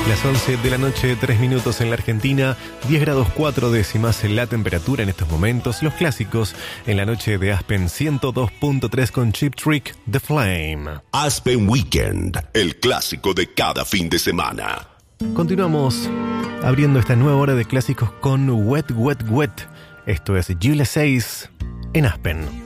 Las 11 de la noche, 3 minutos en la Argentina, 10 grados 4 décimas en la temperatura en estos momentos. Los clásicos en la noche de Aspen 102.3 con Cheap Trick, The Flame. Aspen Weekend, el clásico de cada fin de semana. Continuamos abriendo esta nueva hora de clásicos con Wet, Wet, Wet. Esto es Jules 6 en Aspen.